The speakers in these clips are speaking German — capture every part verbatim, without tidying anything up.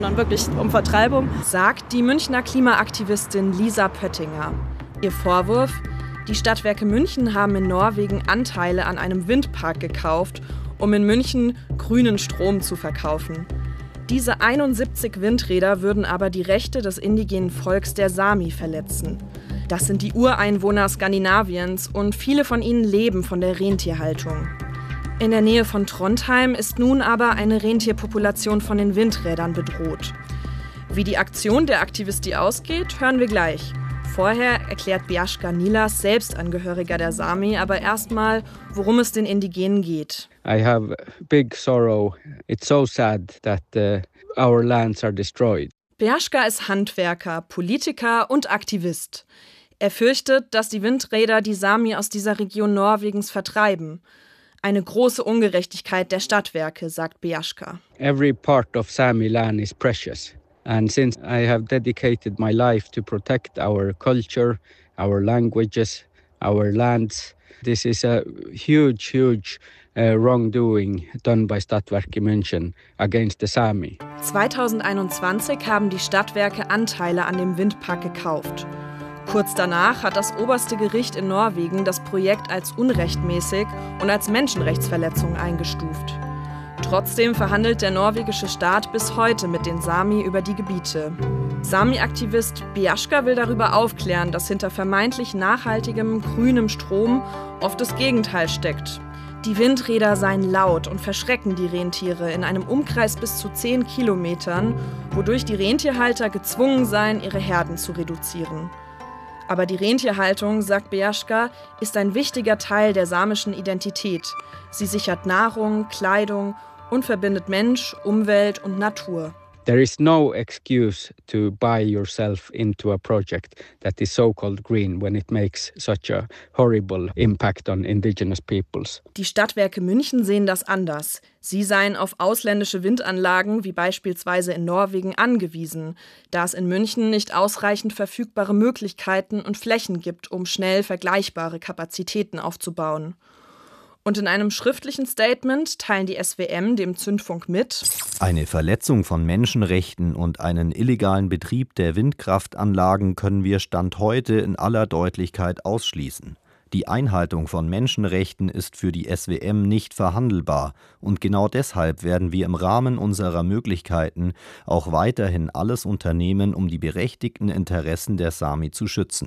sondern wirklich um Vertreibung, sagt die Münchner Klimaaktivistin Lisa Pöttinger. Ihr Vorwurf: Die Stadtwerke München haben in Norwegen Anteile an einem Windpark gekauft, um in München grünen Strom zu verkaufen. Diese einundsiebzig Windräder würden aber die Rechte des indigenen Volks der Sami verletzen. Das sind die Ureinwohner Skandinaviens und viele von ihnen leben von der Rentierhaltung. In der Nähe von Trondheim ist nun aber eine Rentierpopulation von den Windrädern bedroht. Wie die Aktion der Aktivistin ausgeht, hören wir gleich. Vorher erklärt Bjaska Nilas, selbst Angehöriger der Sami, aber erstmal, worum es den Indigenen geht. I have big sorrow. It's so sad that uh, our lands are destroyed. Bjaska ist Handwerker, Politiker und Aktivist. Er fürchtet, dass die Windräder die Sami aus dieser Region Norwegens vertreiben. Eine große Ungerechtigkeit der Stadtwerke, sagt Bjaska. Every part of Sami land is precious. And since I have dedicated my life to protect our culture, our languages, our lands, this is a huge, huge uh, wrongdoing done by Stadtwerke München against the Sami. zweitausendeinundzwanzig haben die Stadtwerke Anteile an dem Windpark gekauft. Kurz danach hat das oberste Gericht in Norwegen das Projekt als unrechtmäßig und als Menschenrechtsverletzung eingestuft. Trotzdem verhandelt der norwegische Staat bis heute mit den Sami über die Gebiete. Sami-Aktivist Bjaska will darüber aufklären, dass hinter vermeintlich nachhaltigem, grünem Strom oft das Gegenteil steckt. Die Windräder seien laut und verschrecken die Rentiere in einem Umkreis bis zu zehn Kilometern, wodurch die Rentierhalter gezwungen seien, ihre Herden zu reduzieren. Aber die Rentierhaltung, sagt Bjaska, ist ein wichtiger Teil der samischen Identität. Sie sichert Nahrung, Kleidung und verbindet Mensch, Umwelt und Natur. There is no excuse to buy yourself into a project that is so-called green when it makes such a horrible impact on indigenous peoples. Die Stadtwerke München sehen das anders. Sie seien auf ausländische Windanlagen, wie beispielsweise in Norwegen, angewiesen, da es in München nicht ausreichend verfügbare Möglichkeiten und Flächen gibt, um schnell vergleichbare Kapazitäten aufzubauen. Und in einem schriftlichen Statement teilen die S W M dem Zündfunk mit: Eine Verletzung von Menschenrechten und einen illegalen Betrieb der Windkraftanlagen können wir Stand heute in aller Deutlichkeit ausschließen. Die Einhaltung von Menschenrechten ist für die S W M nicht verhandelbar und genau deshalb werden wir im Rahmen unserer Möglichkeiten auch weiterhin alles unternehmen, um die berechtigten Interessen der Sami zu schützen.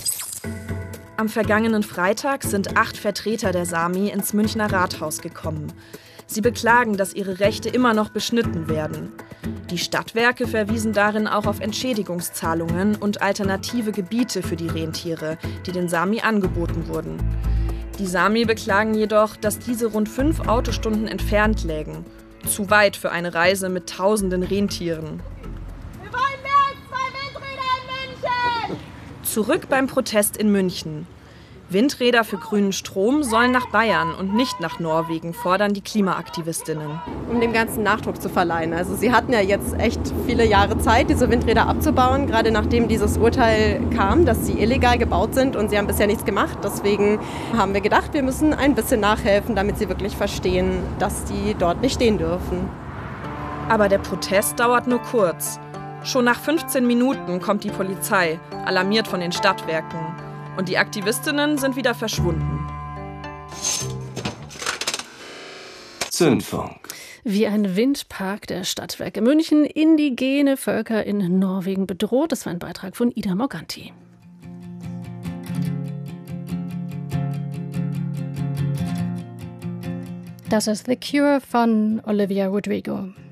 Am vergangenen Freitag sind acht Vertreter der Sami ins Münchner Rathaus gekommen. Sie beklagen, dass ihre Rechte immer noch beschnitten werden. Die Stadtwerke verwiesen darin auch auf Entschädigungszahlungen und alternative Gebiete für die Rentiere, die den Sami angeboten wurden. Die Sami beklagen jedoch, dass diese rund fünf Autostunden entfernt lägen. Zu weit für eine Reise mit tausenden Rentieren. Wir wollen mehr als zwei Windräder in München! Zurück beim Protest in München. Windräder für grünen Strom sollen nach Bayern und nicht nach Norwegen, fordern die Klimaaktivistinnen. Um dem Ganzen Nachdruck zu verleihen. Also sie hatten ja jetzt echt viele Jahre Zeit, diese Windräder abzubauen, gerade nachdem dieses Urteil kam, dass sie illegal gebaut sind und sie haben bisher nichts gemacht. Deswegen haben wir gedacht, wir müssen ein bisschen nachhelfen, damit sie wirklich verstehen, dass die dort nicht stehen dürfen. Aber der Protest dauert nur kurz. Schon nach fünfzehn Minuten kommt die Polizei, alarmiert von den Stadtwerken. Und die Aktivistinnen sind wieder verschwunden. Zündfunk. Wie ein Windpark der Stadtwerke München indigene Völker in Norwegen bedroht. Das war ein Beitrag von Ida Morganti. Das ist The Cure von Olivia Rodrigo.